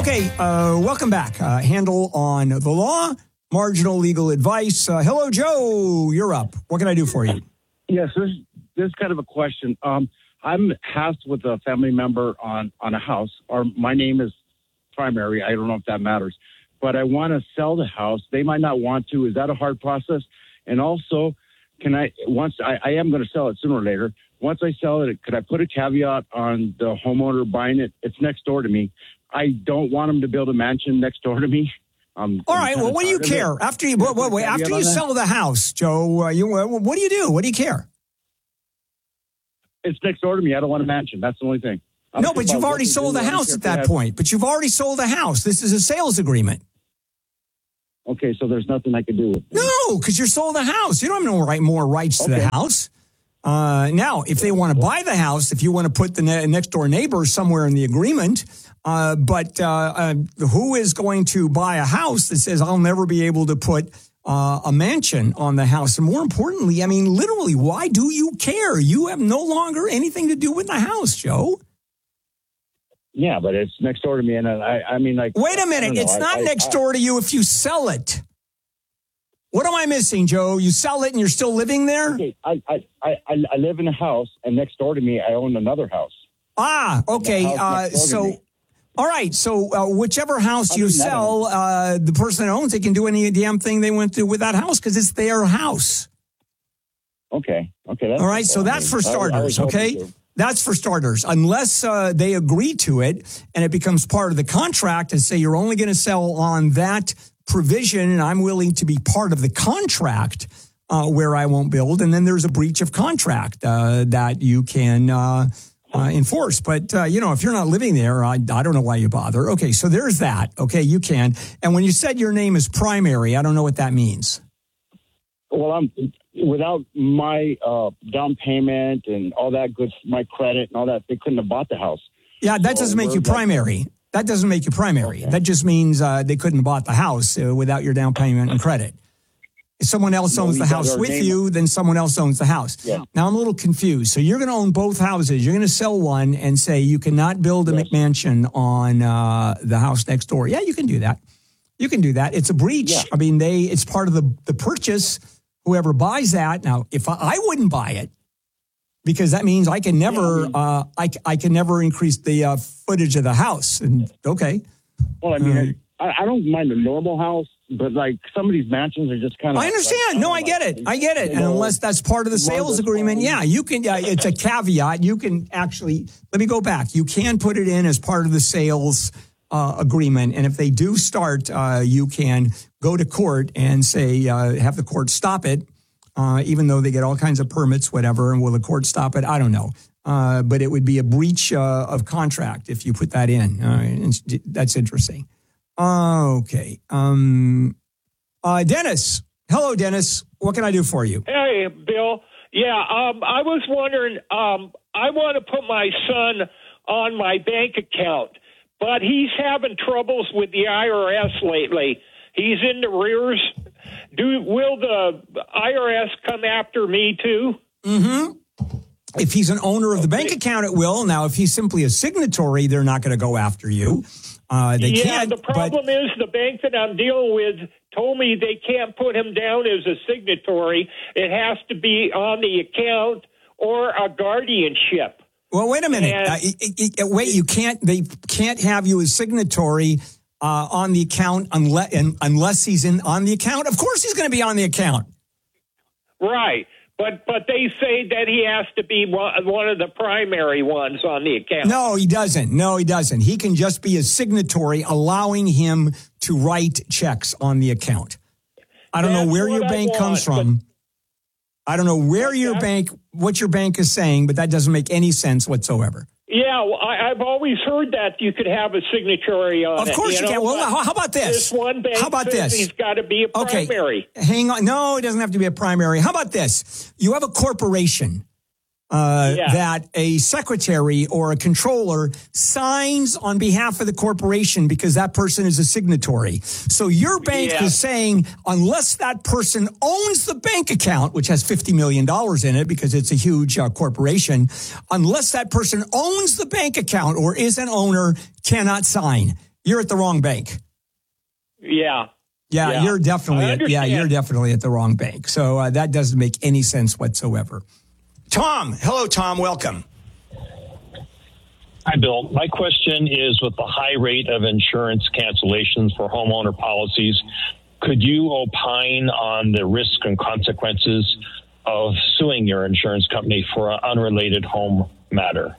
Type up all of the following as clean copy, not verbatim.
Okay, welcome back. Handle on the law, marginal legal advice. Hello, Joe. You're up. What can I do for you? Yes, this is kind of a question. I'm housed with a family member on a house. My name is primary. I don't know if that matters. But I want to sell the house. They might not want to. Is that a hard process? And also, I am going to sell it sooner or later. Once I sell it, could I put a caveat on the homeowner buying it? It's next door to me. I don't want them to build a mansion next door to me. All right. Well, what do you care? After you sell the house, Joe, what do you do? What do you care? It's next door to me. I don't want a mansion. That's the only thing. No, but you've already sold the house at that point. But you've already sold the house. This is a sales agreement. Okay, so there's nothing I can do with it. No, because you're sold the house. You don't have no more rights to the house. Now, if they want to buy the house, if you want to put the next door neighbor somewhere in the agreement, but who is going to buy a house that says I'll never be able to put a mansion on the house? And more importantly, I mean, literally, why do you care? You have no longer anything to do with the house, Joe. Yeah, but it's next door to me, and I mean, like. Wait a minute! It's not next door to you if you sell it. What am I missing, Joe? You sell it and you're still living there? Okay, I live in a house, and next door to me, I own another house. Ah, okay. All right. So whichever house you sell, the person that owns it can do any damn thing they want to with that house because it's their house. Okay. All right. So that's for starters. Okay. That's for starters. Unless they agree to it and it becomes part of the contract and say you're only going to sell on that provision and I'm willing to be part of the contract where I won't build. And then there's a breach of contract that you can enforce. But, if you're not living there, I don't know why you bother. Okay, so there's that. Okay, you can. And when you said your name is primary, I don't know what that means. Well, without my down payment and all that good, my credit and all that, they couldn't have bought the house. Yeah, that doesn't make you primary. That doesn't make you primary. Okay. That just means they couldn't have bought the house without your down payment and credit. If someone else owns the house with you, then someone else owns the house. Yeah. Now, I'm a little confused. So you're going to own both houses. You're going to sell one and say you cannot build a McMansion on the house next door. Yeah, you can do that. You can do that. It's a breach. Yeah. I mean, it's part of the purchase. Whoever buys that. Now, if I wouldn't buy it, because that means I can never I can never increase the footage of the house. And okay. Well, I mean, I don't mind a normal house, but like some of these mansions are just kind of. I understand. I get it. And unless that's part of the sales agreement, you can. It's a caveat. You can actually. Let me go back. You can put it in as part of the sales agreement, and if they do start, you can go to court and say have the court stop it. Even though they get all kinds of permits, whatever, and will the court stop it? I don't know. But it would be a breach of contract if you put that in. That's interesting. Okay. Dennis. Hello, Dennis. What can I do for you? Hey, Bill. Yeah, I was wondering, I want to put my son on my bank account, but he's having troubles with the IRS lately. He's in the rears. Will the IRS come after me too? Mm-hmm. If he's an owner of the bank account, it will. Now, if he's simply a signatory, they're not going to go after you. They can't. The problem is the bank that I'm dealing with told me they can't put him down as a signatory. It has to be on the account or a guardianship. Well, wait a minute. You can't. They can't have you as signatory on the account unless he's on the account. Of course, he's going to be on the account. Right. But they say that he has to be one of the primary ones on the account. No, he doesn't. He can just be a signatory, allowing him to write checks on the account. I don't know where your bank comes from. I don't know where what your bank is saying, but that doesn't make any sense whatsoever. Yeah, well, I've always heard that you could have a signatory on it. Of course you can. Well, how about this? This one bank says he's got to be a primary. Okay, hang on. No, it doesn't have to be a primary. How about this? You have a corporation that a secretary or a controller signs on behalf of the corporation because that person is a signatory. So your bank is saying unless that person owns the bank account, which has $50 million in it because it's a huge corporation, unless that person owns the bank account or is an owner, cannot sign. You're at the wrong bank. Yeah. Yeah, you're definitely you're definitely at the wrong bank. So that doesn't make any sense whatsoever. Tom, hello, Tom. Welcome. Hi, Bill. My question is, with the high rate of insurance cancellations for homeowner policies, could you opine on the risk and consequences of suing your insurance company for an unrelated home matter?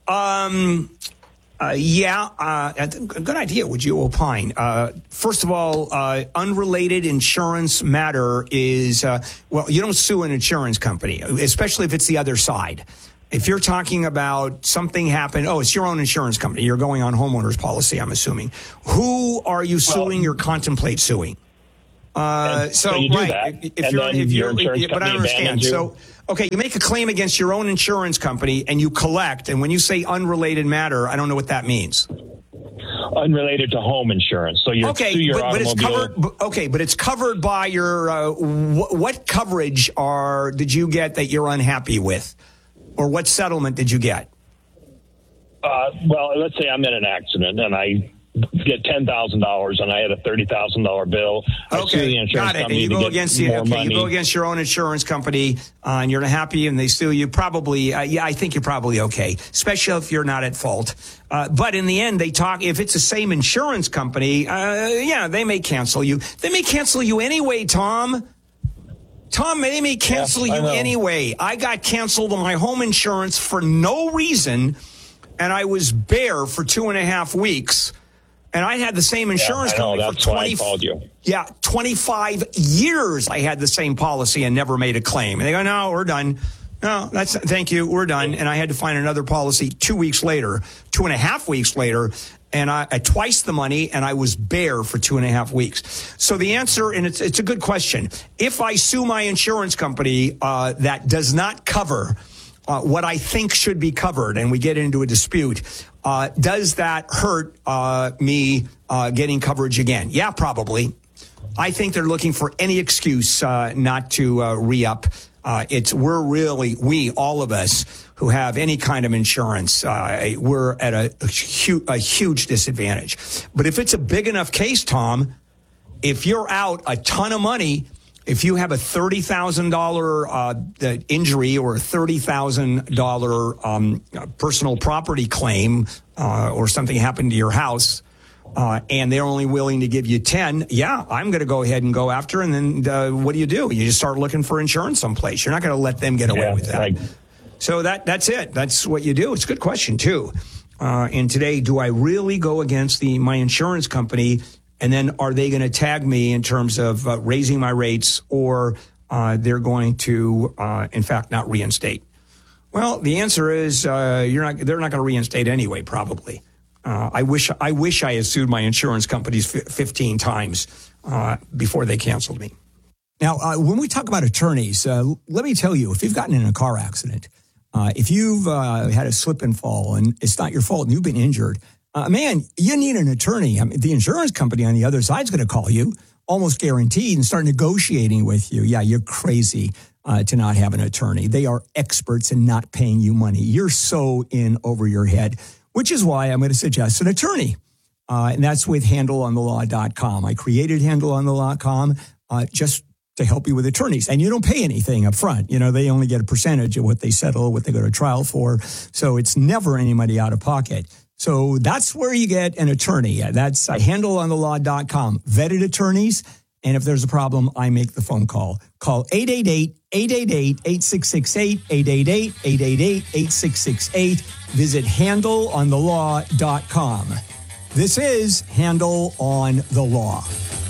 Good idea. Would you opine? First of all, unrelated insurance matter is, you don't sue an insurance company, especially if it's the other side. If you're talking about something happened, it's your own insurance company. You're going on homeowner's policy, I'm assuming. Who are you suing or contemplate suing? So you do that, but I understand. So, okay, you make a claim against your own insurance company and you collect. And when you say unrelated matter, I don't know what that means. Unrelated to home insurance. So you're sue your automobile. But it's covered by your, what coverage did you get that you're unhappy with? Or what settlement did you get? Let's say I'm in an accident and I get $10,000 and I had a $30,000 bill. Okay, got it. And you go against you go against your own insurance company and you're not happy and they sue you. Probably, I think you're probably okay, especially if you're not at fault. But in the end, if it's the same insurance company, they may cancel you. They may cancel you anyway, Tom. They may cancel you anyway. I got canceled on my home insurance for no reason, and I was bare for 2.5 weeks. And I had the same insurance company for 25 years. I had the same policy and never made a claim. And they go, no, we're done. No, thank you. We're done. And I had to find another policy 2.5 weeks later. And I twice the money, and I was bare for 2.5 weeks. So the answer, and it's a good question. If I sue my insurance company that does not cover what I think should be covered, and we get into a dispute, does that hurt me getting coverage again? Yeah, probably. I think they're looking for any excuse not to re-up. All of us who have any kind of insurance, we're at a huge disadvantage. But if it's a big enough case, Tom, if you're out a ton of money, if you have a $30,000 injury or a $30,000 personal property claim or something happened to your house, and they're only willing to give you 10, I'm going to go ahead and go after. And then what do? You just start looking for insurance someplace. You're not going to let them get away with that. Right. So that's it. That's what you do. It's a good question, too. And today, do I really go against my insurance company? And then are they going to tag me in terms of raising my rates, or they're going to, in fact, not reinstate? Well, the answer is they're not going to reinstate anyway, probably. I wish I had sued my insurance companies 15 times before they canceled me. Now, when we talk about attorneys, let me tell you, if you've gotten in a car accident, if you've had a slip and fall and it's not your fault and you've been injured, man, you need an attorney. I mean, the insurance company on the other side is going to call you, almost guaranteed, and start negotiating with you. Yeah, you're crazy to not have an attorney. They are experts in not paying you money. You're so in over your head, which is why I'm going to suggest an attorney. And that's with handleonthelaw.com. I created handleonthelaw.com just to help you with attorneys. And you don't pay anything up front. You know, they only get a percentage of what they settle, what they go to trial for. So it's never any money out of pocket. So that's where you get an attorney. That's handleonthelaw.com. Vetted attorneys. And if there's a problem, I make the phone call. Call 888-888-8668, 888-888-8668. Visit handleonthelaw.com. This is Handle on the Law.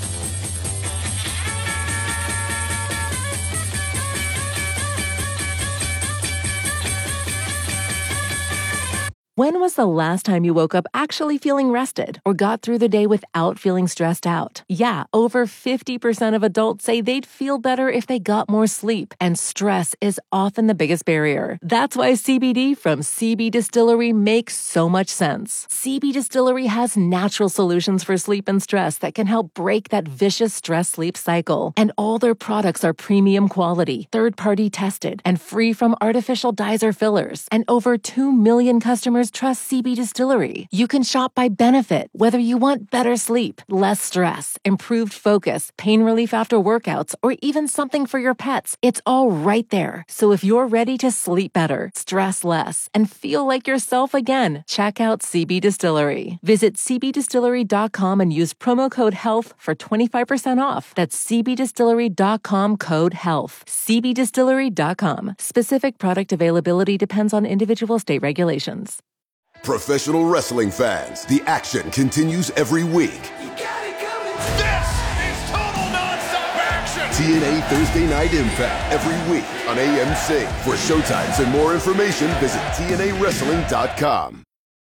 When was the last time you woke up actually feeling rested or got through the day without feeling stressed out? Yeah, over 50% of adults say they'd feel better if they got more sleep, and stress is often the biggest barrier. That's why CBD from CB Distillery makes so much sense. CB Distillery has natural solutions for sleep and stress that can help break that vicious stress-sleep cycle. And all their products are premium quality, third-party tested, and free from artificial dyes or fillers. And over 2 million customers customers trust CB Distillery. You can shop by benefit, whether you want better sleep, less stress, improved focus, pain relief after workouts, or even something for your pets. It's all right there. So if you're ready to sleep better, stress less, and feel like yourself again, check out CB Distillery. Visit cbdistillery.com and use promo code HEALTH for 25% off. That's cbdistillery.com, code HEALTH. cbdistillery.com. Specific product availability depends on individual state regulations. Professional wrestling fans, the action continues every week. You got it coming. This is total nonstop action. TNA Thursday Night Impact every week on AMC. For showtimes and more information, visit TNAWrestling.com.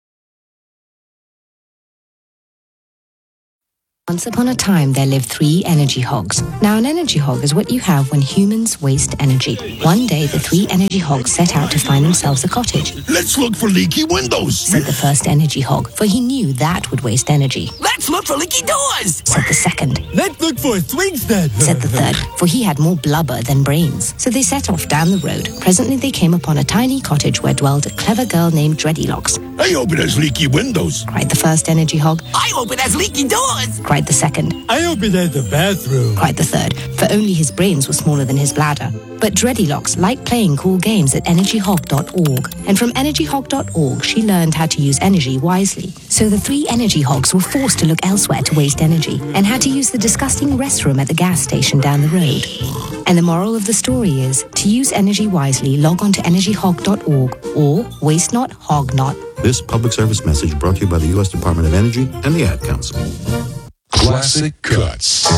Once upon a time, there lived 3 energy hogs. Now, an energy hog is what you have when humans waste energy. One day, the 3 energy hogs set out to find themselves a cottage. Let's look for leaky windows, said the first energy hog, for he knew that would waste energy. Let's look for leaky doors, said the second. Let's look for swings then, said the third, for he had more blubber than brains. So they set off down the road. Presently, they came upon a tiny cottage where dwelled a clever girl named Dreadylocks. I hope it has leaky windows, cried the first energy hog. I hope it has leaky doors, cried the second. I hope it has a bathroom, cried the third, for only his brains were smaller than his bladder. But Dreadylocks liked playing cool games at energyhog.org, and from energyhog.org she learned how to use energy wisely. So the 3 energy hogs were forced to look elsewhere to waste energy, and had to use the disgusting restroom at the gas station down the road. And the moral of the story is, to use energy wisely, log on to energyhog.org, or waste not, hog not. This public service message brought to you by the U.S. Department of Energy and the Ad Council. Classic Cuts.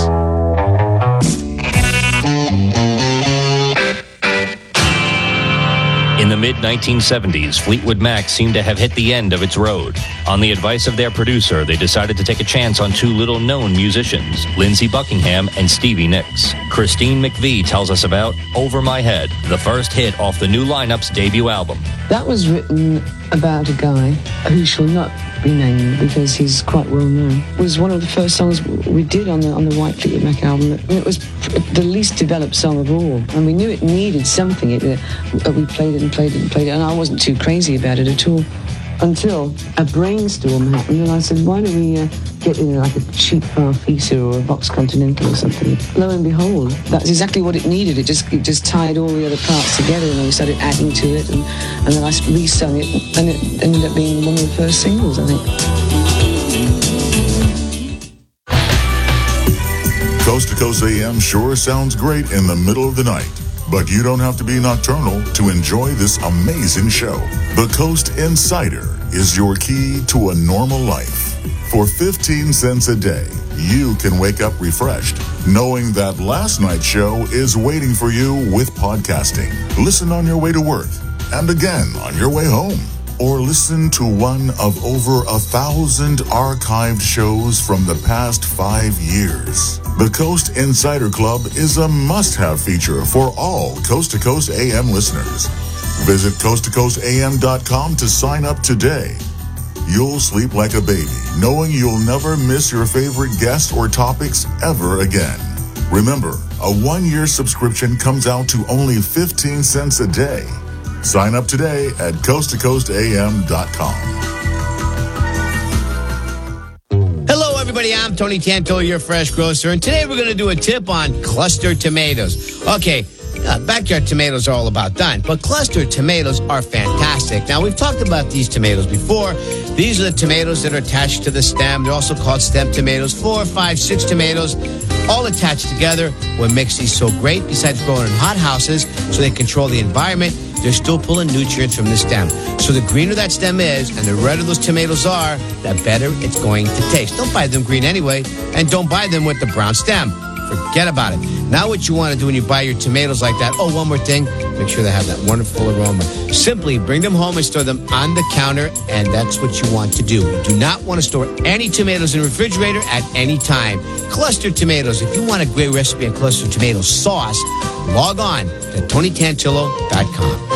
In the mid-1970s, Fleetwood Mac seemed to have hit the end of its road. On the advice of their producer, they decided to take a chance on 2 little-known musicians, Lindsey Buckingham and Stevie Nicks. Christine McVie tells us about Over My Head, the first hit off the new lineup's debut album. That was written about a guy who shall not be named because he's quite well known. It was one of the first songs we did on the White Fleetwood Mac album, and it was the least developed song of all. And we knew it needed something. We played it, and I wasn't too crazy about it at all. Until a brainstorm happened, and I said, why don't we get in like a cheap Farfisa or a Vox Continental or something? Lo and behold, that's exactly what it needed. It just tied all the other parts together, and then we started adding to it, and then I re-sung it, and it ended up being one of the first singles, I think. Coast to Coast AM sure sounds great in the middle of the night. But you don't have to be nocturnal to enjoy this amazing show. The Coast Insider is your key to a normal life. For 15 cents a day, you can wake up refreshed, knowing that last night's show is waiting for you with podcasting. Listen on your way to work, and again on your way home. Or listen to one of over 1,000 archived shows from the past 5 years. The Coast Insider Club is a must-have feature for all Coast to Coast AM listeners. Visit coasttocoastam.com to sign up today. You'll sleep like a baby, knowing you'll never miss your favorite guests or topics ever again. Remember, a 1-year subscription comes out to only 15 cents a day. Sign up today at coasttocoastam.com. Hello, everybody. I'm Tony Tantillo, your fresh grocer, and today we're going to do a tip on cluster tomatoes. Okay, backyard tomatoes are all about done, but cluster tomatoes are fantastic. Now, we've talked about these tomatoes before. These are the tomatoes that are attached to the stem. They're also called stem tomatoes. 4, 5, 6 tomatoes, all attached together. What makes these so great, besides growing in hot houses so they control the environment, they're still pulling nutrients from the stem. So the greener that stem is and the redder those tomatoes are, the better it's going to taste. Don't buy them green anyway, and don't buy them with the brown stem. Forget about it. Now what you want to do when you buy your tomatoes like that, one more thing, make sure they have that wonderful aroma. Simply bring them home and store them on the counter, and that's what you want to do. You do not want to store any tomatoes in the refrigerator at any time. Cluster tomatoes. If you want a great recipe on cluster tomato sauce, log on to TonyTantillo.com.